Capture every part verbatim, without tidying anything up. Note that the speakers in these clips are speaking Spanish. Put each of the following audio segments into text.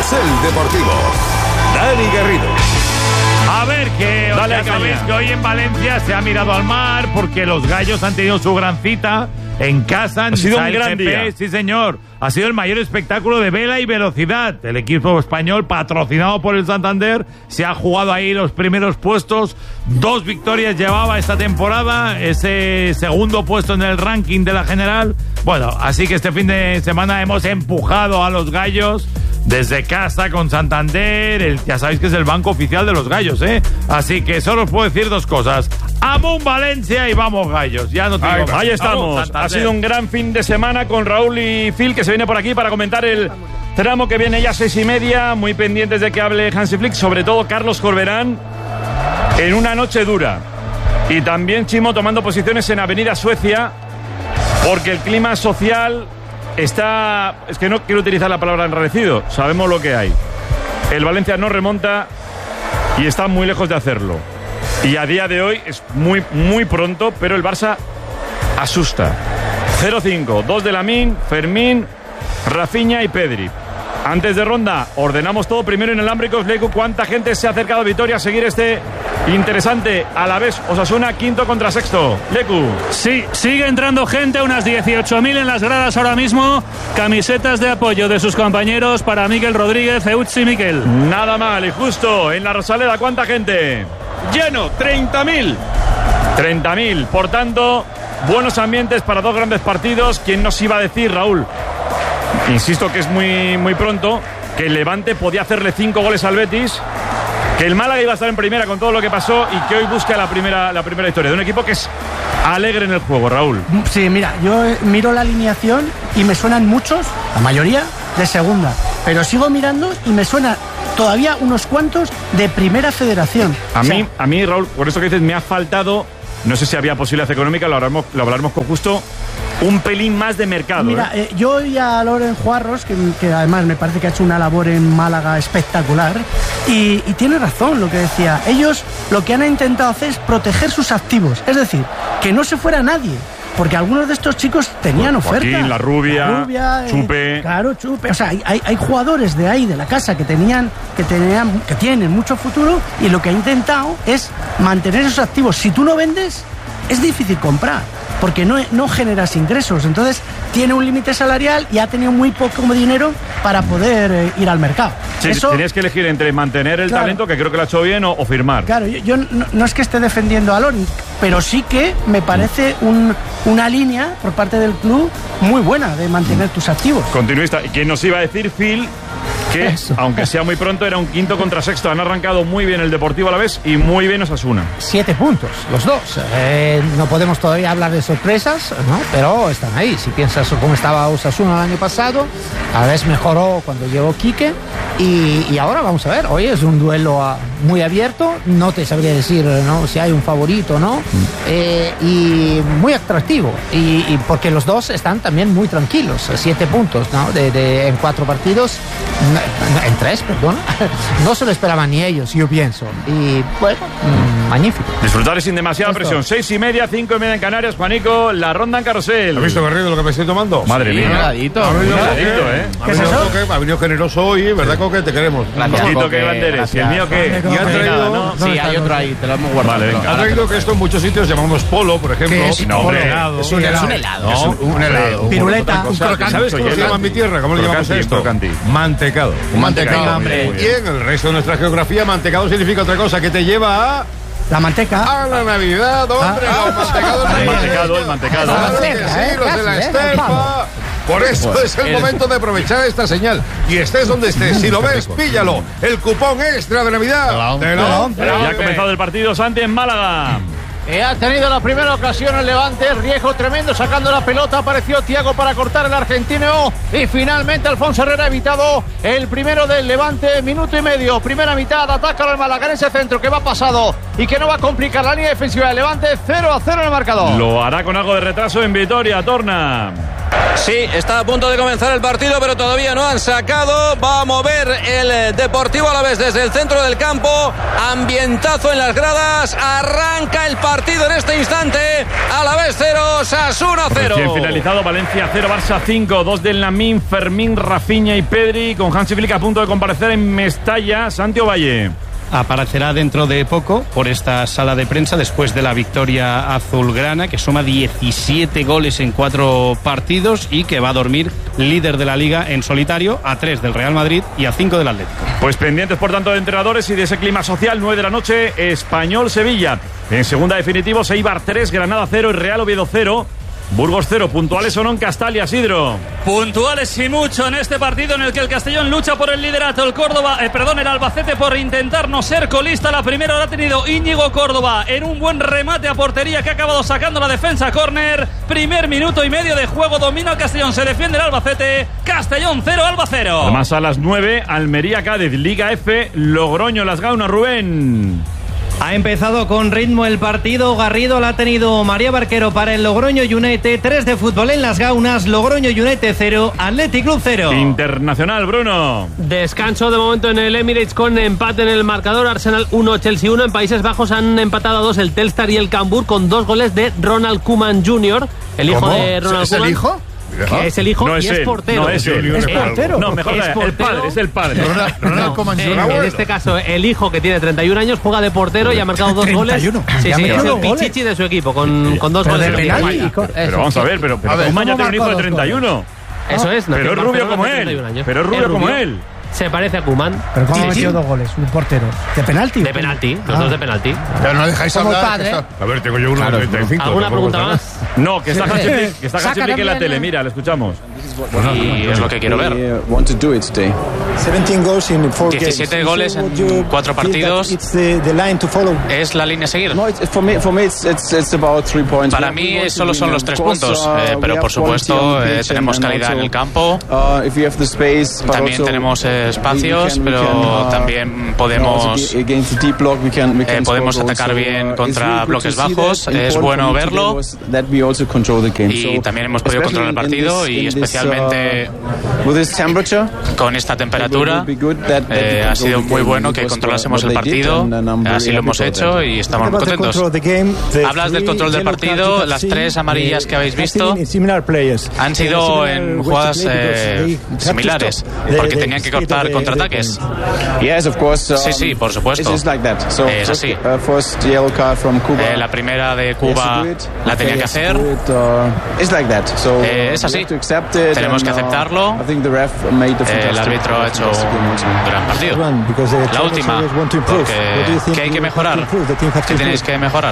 Carrusel Deportivo. Dani Garrido. A ver, que os Dale, sabéis que hoy en Valencia se ha mirado al mar porque los gallos han tenido su gran cita en casa. Ha sido un gran día. Sí, señor. Ha sido el mayor espectáculo de vela y velocidad. El equipo español, patrocinado por el Santander, se ha jugado ahí los primeros puestos. Dos victorias llevaba esta temporada. Ese segundo puesto en el ranking de la general. Bueno, así que este fin de semana hemos empujado a los gallos desde casa con Santander. El, ya sabéis que es el banco oficial de los gallos, ¿eh? Así que solo os puedo decir dos cosas. ¡Amun Valencia y vamos gallos! Ya no tengo Ahí, más. ahí estamos. Ha sido un gran fin de semana con Raúl y Phil, que se viene por aquí para comentar el tramo que viene ya a seis y media. Muy pendientes de que hable Hansi Flick, sobre todo Carlos Corberán, en una noche dura. Y también Chimo tomando posiciones en Avenida Suecia, porque el clima social está... Es que no quiero utilizar la palabra enrarecido. Sabemos lo que hay. El Valencia no remonta y está muy lejos de hacerlo. Y a día de hoy es muy, muy pronto, pero el Barça asusta. cero cinco, dos de Lamine, Fermín, Rafinha y Pedri. Antes de ronda, ordenamos todo primero inalámbricos. Leku, ¿cuánta gente se ha acercado a Vitoria a seguir este interesante Alavés Osasuna, quinto contra sexto? Leku. Sí, sigue entrando gente, unas dieciocho mil en las gradas ahora mismo. Camisetas de apoyo de sus compañeros para Miguel Rodríguez, Eutsi y Miquel. Nada mal, y justo en la Rosaleda, ¿cuánta gente? Lleno, treinta mil. treinta mil, por tanto, buenos ambientes para dos grandes partidos. ¿Quién nos iba a decir, Raúl? Insisto que es muy, muy pronto, que el Levante podía hacerle cinco goles al Betis, que el Málaga iba a estar en primera con todo lo que pasó y que hoy busca la primera, la primera historia de un equipo que es alegre en el juego, Raúl. Sí, mira, yo miro la alineación y me suenan muchos, la mayoría, de segunda, pero sigo mirando y me suena todavía unos cuantos de primera federación. A o mí, sea, a mí, Raúl, por eso que dices, me ha faltado, no sé si había posibilidad económica, lo hablaremos, lo hablaremos con Justo, un pelín más de mercado. Mira, ¿eh? eh, yo oí a Loren Juarros, que, que además me parece que ha hecho una labor en Málaga espectacular, y, y tiene razón lo que decía. Ellos lo que han intentado hacer es proteger sus activos, es decir, que no se fuera nadie. Porque algunos de estos chicos tenían oferta. Joaquín, La Rubia, La Rubia, Chupe. Eh, claro, Chupe. O sea, hay, hay, hay jugadores de ahí, de la casa, que tenían, que tenían, que tienen mucho futuro, y lo que ha intentado es mantener esos activos. Si tú no vendes, es difícil comprar, porque no, no generas ingresos. Entonces, tiene un límite salarial y ha tenido muy poco dinero para poder eh, ir al mercado. Sí, Eso, tenías que elegir entre mantener el claro, talento, que creo que lo ha hecho bien, o, o firmar. Claro, yo, yo no, no es que esté defendiendo a Loren, pero sí que me parece un, una línea por parte del club muy buena de mantener tus activos. Continuista. ¿Y quién nos iba a decir, Phil, que Eso. aunque sea muy pronto, era un quinto contra sexto? Han arrancado muy bien el Deportivo Alavés y muy bien Osasuna. Siete puntos, los dos. Eh, no podemos todavía hablar de sorpresas, ¿no? Pero están ahí. Si piensas cómo estaba Osasuna el año pasado, a veces mejoró cuando llegó Quique. Y, y ahora vamos a ver, hoy es un duelo a, muy abierto, no te sabría decir, ¿no?, si hay un favorito, ¿no? Eh, y muy atractivo, y, y porque los dos están también muy tranquilos, siete puntos, ¿no?, de, de, en cuatro partidos, en tres, perdón, no se lo esperaban ni ellos, yo pienso, y bueno, mmm, magnífico. Disfrutar sin demasiada Esto. presión. Seis y media, cinco y media en Canarias. Juanico, la ronda en Carrusel. ¿Has visto, Garrido, lo que me estoy tomando? Madre Sí, mía. heladito. Ha venido Heladito, Coque, ¿eh? ¿Qué Ha es venido eso? Coque, ha venido generoso hoy, ¿verdad, Coque? Te queremos. Poquito que banderes. ¿Y el mío qué? Y ha traído... ¿no? Sí, hay otro ahí, te lo hemos guardado. Vale, venga. Ha traído que esto en muchos sitios llamamos polo, por ejemplo. ¿Qué es? No, hombre, helado. es un helado. Es un helado. Es un, un helado. Piruleta. Un crocante. ¿Sabes cómo se llama en mi tierra? ¿Cómo le llamamos a esto? Crocanti. Mantecado. Un mantecado. Venga, Muy bien. Y en el resto de nuestra geografía, mantecado significa otra cosa, que te lleva a... La manteca. A la Navidad, hombre, Ah. los mantecados. El mantecado, el mantecado. Claro que sí, los de la estepa. Por eso es el momento de aprovechar esta señal. Y estés donde estés, si lo ves, píllalo. El cupón extra de Navidad. De la Ya ha comenzado el partido, Santi, en Málaga. Eh, ha tenido la primera ocasión el Levante, riesgo tremendo sacando la pelota, apareció Thiago para cortar el argentino y finalmente Alfonso Herrera ha evitado el primero del Levante, minuto y medio, primera mitad, ataca al malagueño centro que va pasado y que no va a complicar la línea defensiva del Levante, cero a cero en el marcador. Lo hará con algo de retraso en Vitoria, Torna. Sí, está a punto de comenzar el partido, pero todavía no han sacado. Va a mover el Deportivo Alavés desde el centro del campo. Ambientazo en las gradas. Arranca el partido en este instante. Alavés cero, Osasuna cero. Recién finalizado, Valencia cero, Barça cinco. Dos del Lamine, Fermín, Rafinha y Pedri. Con Hansi Flick a punto de comparecer en Mestalla. Santiago Valle. Aparecerá dentro de poco por esta sala de prensa después de la victoria azulgrana, que suma diecisiete goles en cuatro partidos y que va a dormir líder de la Liga en solitario, a tres del Real Madrid y a cinco del Atlético. Pues pendientes por tanto de entrenadores y de ese clima social. Nueve de la noche, Español-Sevilla. En segunda definitivo, Eibar tres, Granada cero y Real Oviedo cero. Burgos cero, puntuales o no en Castalia, Isidro. Puntuales y mucho en este partido en el que el Castellón lucha por el liderato. El Córdoba, eh, perdón, el Albacete por intentar no ser colista. La primera la ha tenido Íñigo Córdoba en un buen remate a portería que ha acabado sacando la defensa córner. Primer minuto y medio de juego, domina el Castellón, se defiende el Albacete. Castellón cero, Alba cero. Además a las nueve, Almería-Cádiz, Liga F, Logroño-Las Gaunas, Rubén. Ha empezado con ritmo el partido. Garrido la ha tenido María Barquero para el Logroño United. tres de fútbol en Las Gaunas. Logroño United cero, Athletic Club cero. Internacional, Bruno. Descanso de momento en el Emirates con empate en el marcador. Arsenal uno, Chelsea uno. En Países Bajos han empatado a dos el Telstar y el Cambur con dos goles de Ronald Koeman junior El hijo ¿Cómo? de Ronald ¿Es Koeman. el hijo? Que es el hijo no y es, es él, portero. No es, él. Es portero. No, mejor es el portero. padre, es el padre. Ronald, Ronald No, Koeman eh, junior en este caso, el hijo que tiene treinta y un años juega de portero y ha marcado dos goles. treinta y uno. Sí, Ya sí, metió es el dos goles. pichichi de su equipo con, con dos Pero goles. de en penalti. España. Con- Pero vamos a ver, pero, pero A ver, Koeman ya ¿cómo tiene un hijo de marcó dos treinta y uno. Eso es. nació Pero es en rubio Barcelona como hace él. treinta y un años. Pero es rubio como él. Se parece a Koeman. ¿Pero cómo Sí, ha metido sí. dos goles? Un portero. ¿De penalti? De penalti, los Ah. dos de penalti. Pero no dejáis Como el hablar. padre. que está- A ver, tengo yo uno de treinta y cinco. ¿Alguna tampoco pregunta está más? No, que está Hansi Flick, que está Hansi Saca Flick en la también, tele. ¿eh? Mira, le escuchamos. Y es lo que quiero ver. diecisiete goles en cuatro partidos. ¿Es la línea a seguir? Para mí solo son los tres puntos, eh, pero por supuesto eh, tenemos calidad en el campo. También tenemos eh, espacios, pero también podemos, eh, podemos atacar bien contra bloques bajos. Es bueno verlo. Y también hemos podido controlar el partido y especialmente con esta temperatura eh, ha sido muy bueno que controlásemos el partido. Así lo hemos hecho y estamos muy contentos. Hablas del control del partido. Las tres amarillas que habéis visto han sido en jugadas eh, similares porque tenían que cortar contraataques. Sí, sí, por supuesto. Es así. Eh, la primera de Cuba la tenía que hacer. Eh, es así. Tenemos que aceptarlo. Eh, el árbitro ha hecho un gran partido. La última, porque ¿qué hay que mejorar? ¿Qué tenéis que mejorar?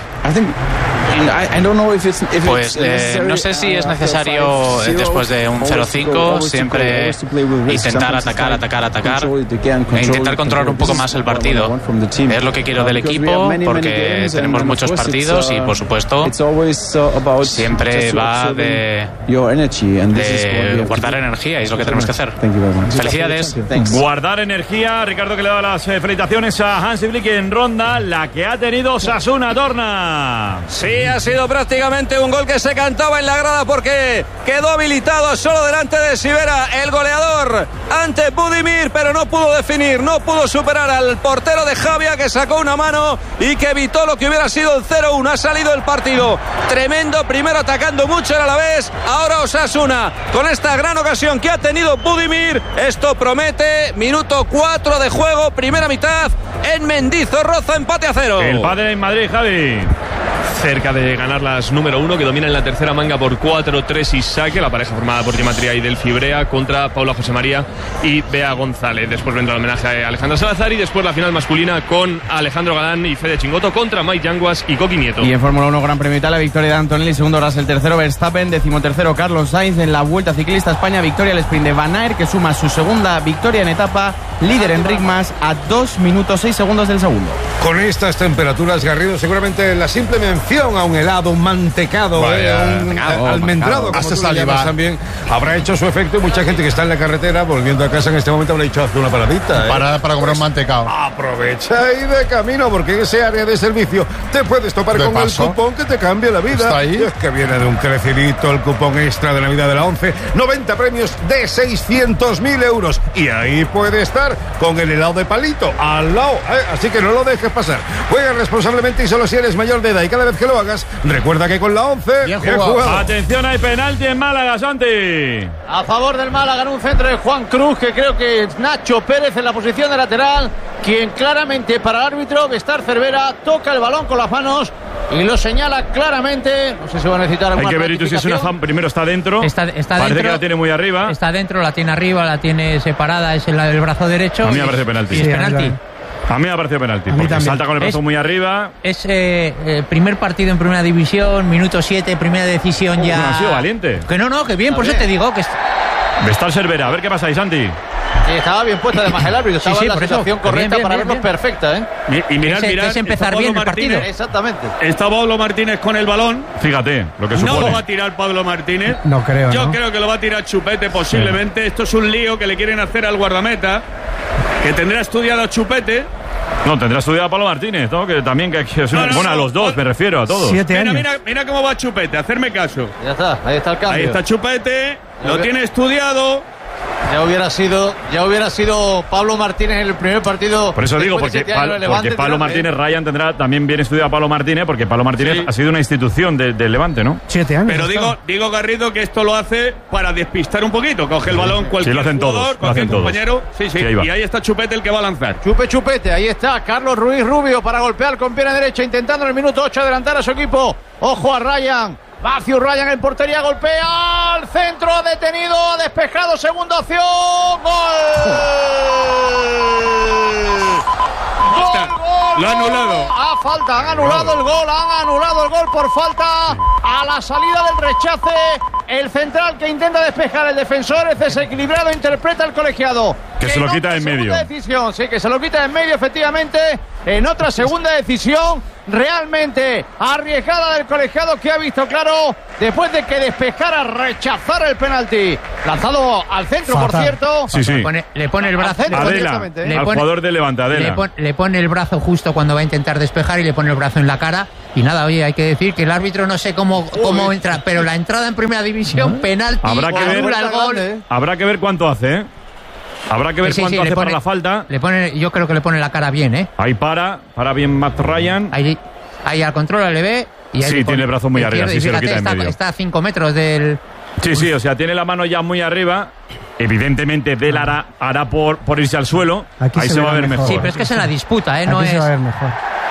Pues eh, no sé si es necesario eh, después de un cero cinco siempre intentar atacar, atacar, atacar e intentar controlar un poco más el partido. Es lo que quiero del equipo porque tenemos muchos partidos y por supuesto siempre va de, de guardar energía y es lo que tenemos que hacer. Felicidades. Guardar energía. Ricardo que le da las eh, felicitaciones a Hansi Flick en ronda, la que ha tenido Osasuna, Torna. Sí, ha sido prácticamente un gol que se cantaba en la grada porque quedó habilitado solo delante de Sivera, el goleador, ante Budimir, pero no pudo definir, no pudo superar al portero de Javia que sacó una mano y que evitó lo que hubiera sido el cero uno. Ha salido el partido tremendo, primero atacando mucho el Alavés, ahora Osasuna con esta gran ocasión que ha tenido Budimir. Esto promete. Minuto cuatro de juego, primera mitad en Mendizorroza, empate a cero. El padre en Madrid, Javi. Cerca de ganar las número uno, que domina en la tercera manga por cuatro tres y saque, la pareja formada por Gematria y del Fibrea contra Paula José María y Bea González. Después vendrá el homenaje a Alejandra Salazar y después la final masculina con Alejandro Galán y Fede Chingoto contra Mike Yanguas y Coqui Nieto. Y en Fórmula uno Gran Premio Italia, victoria de Antonelli, segundo Russell, tercero Verstappen, decimotercero Carlos Sainz. En la Vuelta Ciclista España, victoria al sprint de Van Aert, que suma su segunda victoria en etapa líder Enric Mas a dos minutos seis segundos del segundo. Con estas temperaturas, Garrido, seguramente la simple mención a un helado, un mantecado, Vaya, eh, un mantecado, almendrado, como Hace tú lo llamas también, habrá hecho su efecto y mucha gente que está en la carretera volviendo a casa en este momento habrá dicho, hazte una paradita. ¿eh? Para, para comprar Pues, un mantecado. Aprovecha y de camino, porque en ese área de servicio te puedes topar De con paso. el cupón que te cambia la vida. Está ahí. Y es que viene de un crecidito el cupón extra de Navidad de la once. noventa premios de seiscientos mil euros. Y ahí puede estar con el helado de palito al lado. ¿eh? Así que no lo dejes pasar. Juega responsablemente y solo si eres mayor de edad. Y cada vez que lo hagas, recuerda que con la once... Bien bien jugado. jugado. Atención, hay penalti en Málaga, Santi. A favor del Málaga en un centro de Juan Cruz, que creo que es Nacho Pérez en la posición de lateral, quien claramente para el árbitro, Bestar Cervera, toca el balón con las manos y lo señala claramente. No sé si va a necesitar alguna Hay que ver, Itu, si es una zam, primero está dentro. Está, está Parece dentro, que la tiene muy arriba. Está dentro, la tiene arriba, la tiene separada, es el, el brazo derecho. A mí me y- parece penalti. y es penalti. A mí me ha parecido penalti, porque también. salta con el brazo Es- muy arriba. Es eh, el primer partido en primera división, minuto siete, primera decisión Oh, ya. no, ha sido valiente. Que no, no, que bien, por eso te digo que es- Bestar Cervera, a ver qué pasa ahí, Santi. Sí, estaba bien puesta además el árbitro, Sí, estaba sí, en la por eso. situación correcta Bien, bien, para bien, vernos bien. perfecta, ¿eh? Y, y mirad, Que es- mirad. que es empezar está bien Pablo el partido. Martínez. Exactamente. Está Pablo Martínez con el balón. Fíjate lo que No supone. lo va a tirar Pablo Martínez. No creo, Yo ¿no? creo que lo va a tirar Chupete posiblemente. Esto es un lío que le quieren hacer al guardameta, que tendrá estudiado a Chupete. No, tendrá estudiado a Pablo Martínez, ¿no? Que también, que, que es una- No, no, bueno, a no. los dos, me refiero, a todos. Mira, mira, mira cómo va Chupete, hacerme caso. Ya está, ahí está el cambio. Ahí está Chupete, lo Ya ve- tiene estudiado. Ya hubiera sido, ya hubiera sido Pablo Martínez en el primer partido. Por eso digo, después de porque, siete años Pal- de Levante, porque Pablo tirando, ¿eh? Martínez, Ryan tendrá también bien estudiado a Pablo Martínez, porque Pablo Martínez Sí. ha sido una institución de- del Levante, ¿no? Siete años. Pero digo, digo Garrido que esto lo hace para despistar un poquito. Coge el balón cualquier Sí, lo hacen jugador, todos, lo cualquier hacen todos. compañero. Sí, sí, Sí, ahí va. y ahí está Chupete el que va a lanzar. Chupe, chupete, ahí está Carlos Ruiz Rubio para golpear con pierna derecha, intentando en el minuto ocho adelantar a su equipo. Ojo a Ryan. Matthew Ryan en portería, golpea al centro, detenido, despejado, segunda opción. ¡Gol! ¡Gol, gol! Lo ha anulado. A falta, han anulado el gol, han anulado el gol por falta. A la salida del rechace, el central que intenta despejar, el defensor es desequilibrado, interpreta el colegiado. Que se lo quita de en medio. Segunda decisión, sí, que se lo quita de en medio, efectivamente. En otra segunda decisión, realmente arriesgada del colegiado, que ha visto claro, después de que despejara, rechazar el penalti. Lanzado al centro, por Fatal. cierto. Sí, sí. Le pone, le pone el Al brazo. centro, Adela, directamente, ¿eh? Le al pone- jugador de Levante, Le, Adela. pon- le pone el brazo justo cuando va a intentar despejar y le pone el brazo en la cara. Y nada, oye, hay que decir que el árbitro no sé cómo, cómo entra, pero la entrada en primera división, penalti, Habrá que ver- anula el gol. ¿eh? Habrá que ver cuánto hace, ¿eh? Habrá que ver Sí, sí, cuánto sí, hace le para pone- la falta. Le pone, yo creo que le pone la cara bien, ¿eh? Ahí para, para bien Matt Ryan. Ahí, ahí al control le ve. Y ahí Sí, le pone tiene el brazo muy arriba, izquierdo, sí, y se lo fíjate, quita en está, medio. está a cinco metros del. Sí, sí, o sea, tiene la mano ya muy arriba. Evidentemente, Del hará, hará por, por irse al suelo. Aquí Ahí se se, va a verá ver mejor. mejor. Sí, pero es que es en la disputa, ¿eh? No Aquí es. se va a ver mejor.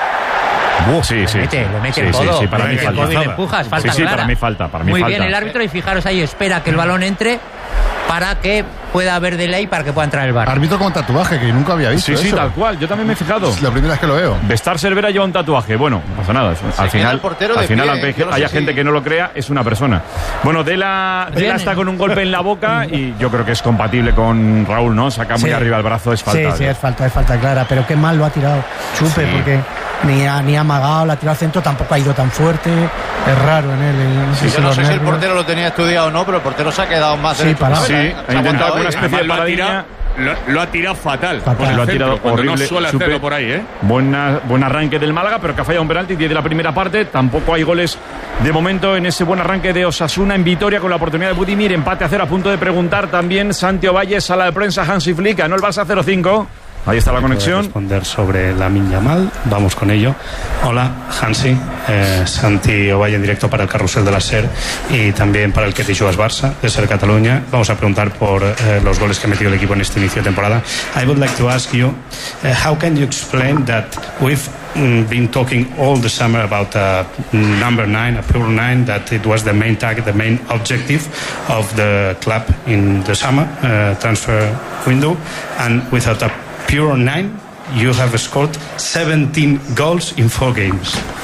Uh, sí, sí. Le mete, le mete sí, el sí, codo. sí, para le mí mete el falta. codo y le empujas, falta Sí, sí, clara. para mí falta, para mí Muy falta. bien el árbitro, y fijaros ahí, espera que el balón entre para que pueda haber delay, para que pueda entrar el bar. Árbitro con tatuaje, que nunca había visto Sí, sí, eso. tal cual. Yo también me he fijado. Es la primera vez que lo veo. Bestar Cervera lleva un tatuaje. Bueno, no pasa nada. Al queda final, el portero al de final pie, aunque ¿eh? Yo no sé haya si- gente que no lo crea, es una persona. Bueno, Dela, Dela Bien. está con un golpe en la boca y yo creo que es compatible con Raúl, ¿no? Saca muy Sí. arriba el brazo, es falta. Sí, sí, es falta, es falta clara. Pero qué mal lo ha tirado Chupe, Sí. porque ni ha, ni ha amagado, la ha tirado al centro, tampoco ha ido tan fuerte. Es raro en él. el- no sé si Yo no los sé si el nervios. portero lo tenía estudiado o no, pero el portero se ha quedado más Sí, derecho. parado. Sí, Se ha intentado aguantado, una ¿eh? especie de Además, lo ha paradilla. tirado, lo, lo ha tirado fatal. Fatal. Por el Lo ha centro, tirado cuando horrible. no suele Chupe. hacerlo por ahí, ¿eh? Buena, buen arranque del Málaga, pero que ha fallado un penalti, diez de la primera parte. Tampoco hay goles de momento en ese buen arranque de Osasuna en Vitoria, con la oportunidad de Budimir. Empate a cero, a punto de preguntar también Santi Ovalle, sala de prensa, Hansi Flick. Ganó el Barça cero cinco. Ahí está la conexión. Responder sobre Lamine Yamal, vamos con ello. Hola, Hansi, eh, Santi Ovalle en directo para el Carrusel de la SER y también para el Que te jugas Barça de SER Cataluña. Vamos a preguntar por eh, los goles que ha metido el equipo en este inicio de temporada. I would like to ask you, uh, how can you explain that we've mm, been talking all the summer about a number nine, a pure nine, that it was the main target, the main objective of the club in the summer uh, transfer window, and without a pure nine, you have scored seventeen goals in four games.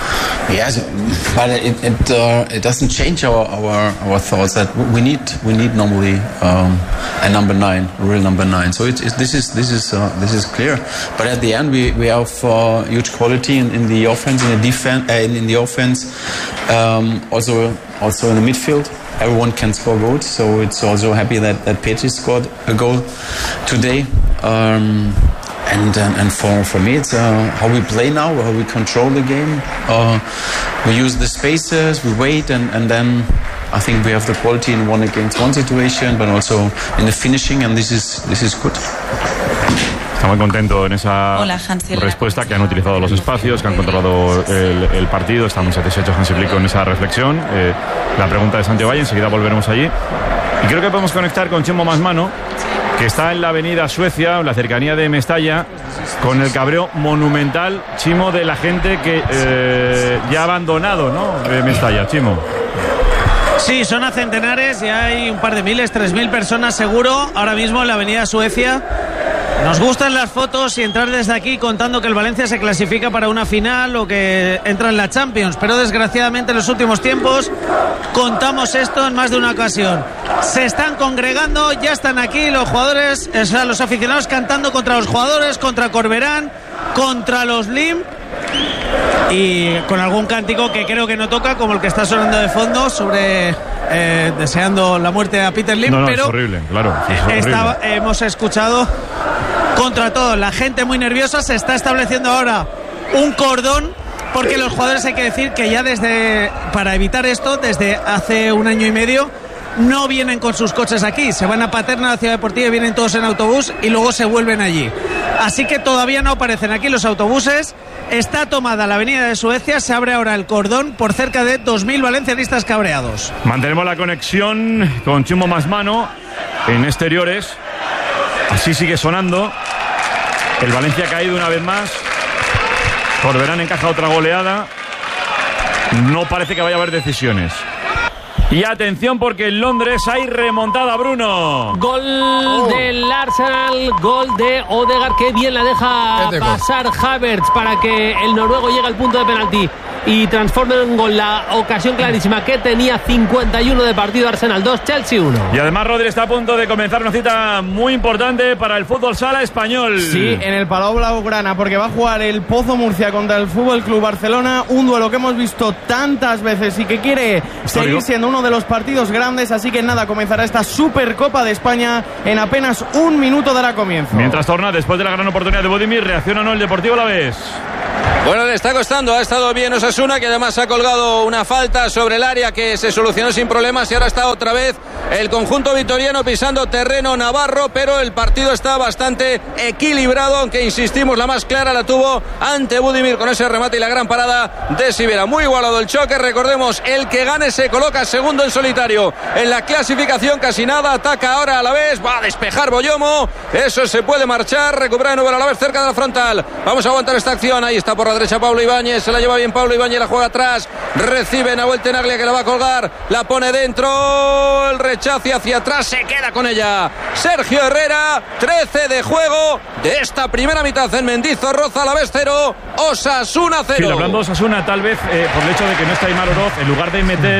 Yes, but it it, uh, it doesn't change our, our our thoughts that we need we need normally um, a number nine, a real number nine. So it, it, this is this is uh, this is clear. But at the end, we we have uh, huge quality in, in the offense, in the defense, uh, in, in the offense, um, also also in the midfield. Everyone can score goals, so it's also happy that that Petri scored a goal today. Um, And, and, and for, for me, it's uh, how we play now, how we control the game. Uh, we use the spaces, we wait, and, and then I think we have the quality in one against one situation, but also in the finishing, and this is, this is good. Está muy contento en esa Hola, respuesta, que han utilizado los espacios, que han controlado el, el partido. Está muy satisfecho Hansi Flick con esa reflexión. Eh, la pregunta de Santiago Valle, enseguida volveremos allí. Y creo que podemos conectar con Chimo Masmano, que está en la avenida Suecia, en la cercanía de Mestalla, con el cabreo monumental, Chimo, de la gente que eh, ya ha abandonado, ¿no?, de Mestalla, Chimo. Sí, son a centenares y hay un par de miles, tres mil personas seguro ahora mismo en la avenida Suecia. Nos gustan las fotos y entrar desde aquí contando que el Valencia se clasifica para una final o que entra en la Champions, pero desgraciadamente en los últimos tiempos contamos esto en más de una ocasión. Se están congregando, ya están aquí los jugadores, o sea, los aficionados cantando contra los jugadores, contra Corberán, contra los Lim, y con algún cántico que creo que no toca, como el que está sonando de fondo sobre eh, deseando la muerte a Peter Lim. No, no, pero es horrible, claro. Es horrible. Estaba, hemos escuchado contra todo, la gente muy nerviosa. Se está estableciendo ahora un cordón, porque los jugadores, hay que decir que ya desde, para evitar esto, desde hace un año y medio no vienen con sus coches aquí, se van a Paterna, a la Ciudad Deportiva, y vienen todos en autobús y luego se vuelven allí. Así que todavía no aparecen aquí los autobuses. Está tomada la avenida de Suecia, se abre ahora el cordón por cerca de dos mil valencianistas cabreados. Mantenemos la conexión con Chimo Masmano en exteriores. Así sigue sonando. El Valencia ha caído una vez más. Corberán encaja otra goleada. No parece que vaya a haber decisiones. Y atención, porque en Londres hay remontada, Bruno. Gol oh. del Arsenal, gol de Odegaard, que bien la deja pasar Havertz para que el noruego llegue al punto de penalti y transforme en gol la ocasión clarísima que tenía. Cincuenta y uno de partido, Arsenal dos, Chelsea uno. Y además Rodri está a punto de comenzar una cita muy importante para el fútbol sala español. Sí, en el Palau Blaugrana, porque va a jugar el Pozo Murcia contra el Fútbol Club Barcelona, un duelo que hemos visto tantas veces y que quiere seguir siendo uno de los partidos grandes. Así que nada, comenzará esta Supercopa de España en apenas un minuto dará comienzo. Mientras torna, después de la gran oportunidad de Budimir, reacciona o no el Deportivo Alavés. Bueno, le está costando, ha estado bien Osasuna, que además ha colgado una falta sobre el área que se solucionó sin problemas, y ahora está otra vez el conjunto vitoriano pisando terreno navarro, pero el partido está bastante equilibrado, aunque insistimos, la más clara la tuvo ante Budimir con ese remate y la gran parada de Sivera. Muy igualado el choque, recordemos, el que gane se coloca segundo en solitario en la clasificación, casi nada, ataca ahora a la vez, va a despejar Boyomo, eso se puede marchar, recupera de nuevo a la vez cerca de la frontal. Vamos a aguantar esta acción, ahí está por la derecha Pablo Ibáñez, se la lleva bien Pablo Ibáñez, la juega atrás, recibe Nahuel Tenaglia, que la va a colgar, la pone dentro, el rechace hacia atrás, se queda con ella Sergio Herrera. Trece de juego de esta primera mitad en Mendizorroza, Alavés cero, Osasuna cero. Sí, hablando de Osasuna, tal vez eh, por el hecho de que no está Aimar Oroz, en lugar de meter